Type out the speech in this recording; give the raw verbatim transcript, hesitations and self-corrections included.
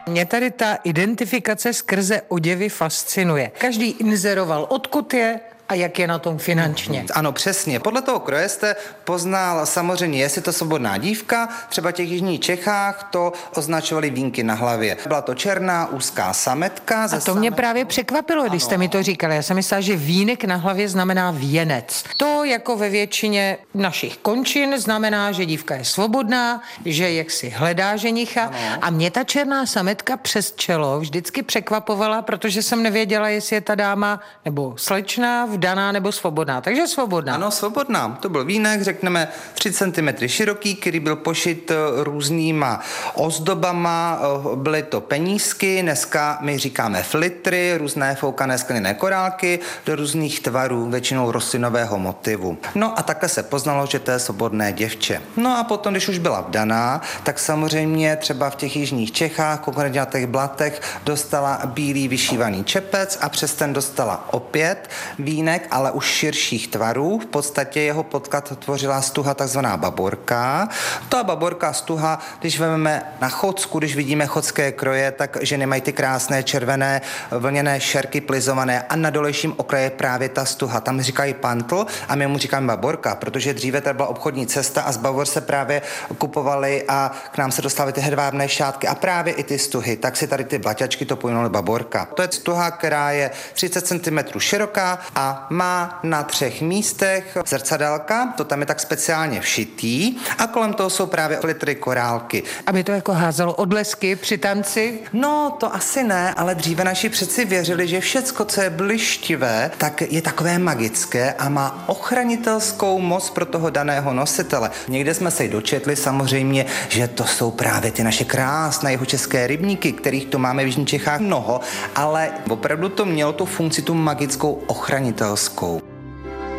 Mě tady ta identifikace skrze oděvy fascinuje. Každý inzeroval, odkud je a jak je na tom finančně. Ano, přesně. Podle toho kroje jste poznal samozřejmě, jestli to svobodná dívka, třeba v těch jižních Čechách to označovali vínky na hlavě. Byla to černá, úzká sametka. A to mě právě překvapilo, když ano. jste mi to říkali. Já jsem myslela, že vínek na hlavě znamená věnec. To jako ve většině našich končin znamená, že dívka je svobodná, že jaksi hledá ženicha. Ano. A mě ta černá sametka přes čelo vždycky překvapovala, protože jsem nevěděla, jestli je ta dáma nebo slečná, vdaná nebo svobodná. Takže svobodná. Ano, svobodná. To byl vínek, řekneme tři centimetry široký, který byl pošit různýma ozdobama, byly to penízky, dneska my říkáme flitry, různé foukané skleněné korálky do různých tvarů, většinou rostlinového motivu. No a takhle se poznalo, že to je svobodné děvče. No a potom, když už byla vdaná, tak samozřejmě třeba v těch jižních Čechách, konkrétně na těch Blatech, dostala bílý vyšívaný čepec a přes ten dostala opět vínek, ale už širších tvarů. V podstatě jeho podklad tvořila stuha takzvaná baborka. Ta baborka stuha, když vezmeme na Chodsku, když vidíme chodské kroje, tak ženy mají ty krásné červené vlněné šerky plizované a na dolejším okraji je právě ta stuha. Tam říkají pantl a my mu říkáme baborka, protože dříve tady byla obchodní cesta a z Bavor se právě kupovaly a k nám se dostaly ty hedvábné šátky a právě i ty stuhy. Tak si tady ty blaťačky to pojmenovaly baborka. To je stuha, která je třicet centimetrů široká a má na třech místech zrcadélka, to tam je tak speciálně všitý a kolem toho jsou právě flitry korálky. Aby to jako házelo odlesky při tanci? No, to asi ne, ale dříve naši předci věřili, že všecko, co je blištivé, tak je takové magické a má ochranitelskou moc pro toho daného nositele. Někde jsme se i dočetli samozřejmě, že to jsou právě ty naše krásné jihočeské rybníky, kterých tu máme v jižních Čechách mnoho, ale opravdu to mělo tu funkci, tu magickou ochranitelskou.